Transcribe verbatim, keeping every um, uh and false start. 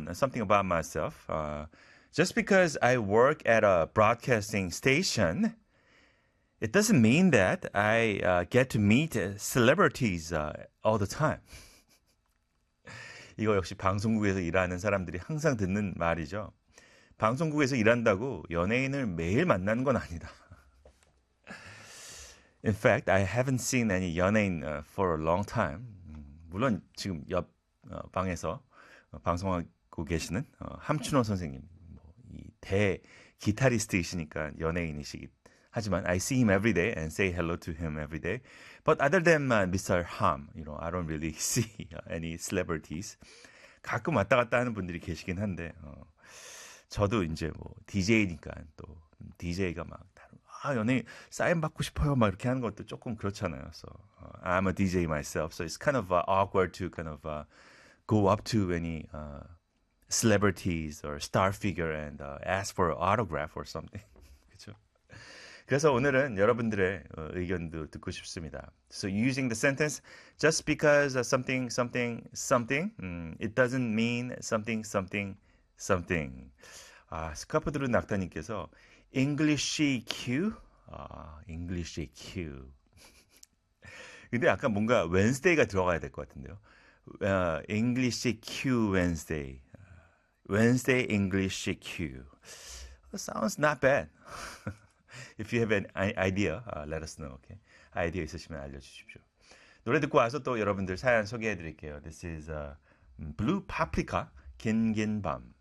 on something about myself. Uh, just because I work at a broadcasting station, it doesn't mean that I uh, get to meet celebrities uh, all the time. 이거 역시 방송국에서 일하는 사람들이 항상 듣는 말이죠. 방송국에서 일한다고 연예인을 매일 만나는 건 아니다. In fact, I haven't seen any 연예인 uh, for a long time. 물론 지금 옆 어, 방에서 어, 방송하고 계시는 어, 함춘호 선생님, 뭐, 이 대 기타리스트이시니까 연예인이시기 하지만 I see him every day and say hello to him every day. But other than uh, mister Ham, you know, I don't really see any celebrities. 가끔 왔다 갔다 하는 분들이 계시긴 한데 어, 저도 이제 뭐 디제이니까 또 디제이가 막 아, 연예인 사인 받고 싶어요 막 이렇게 하는 것도 조금 그렇잖아요. So uh, I'm a 디제이 myself, so it's kind of uh, awkward to kind of uh, go up to any uh, celebrities or star figure and uh, ask for an autograph or something. 그렇죠? 그래서 오늘은 여러분들의 어, 의견도 듣고 싶습니다. So using the sentence, just because uh, something, something, something, um, it doesn't mean something, something, something. 아, 스카프 들은 낙타님께서 English Q? 아, English Q. 근데 약간 뭔가 Wednesday가 들어가야 될 것 같은데요. Uh, English Q Wednesday. Wednesday English Q. Sounds not bad. If you have an idea, uh, let us know. Okay? 아이디어 있으시면 알려주십시오. 노래 듣고 와서 또 여러분들 사연 소개해드릴게요. This is uh, Blue Paprika, 긴긴 밤.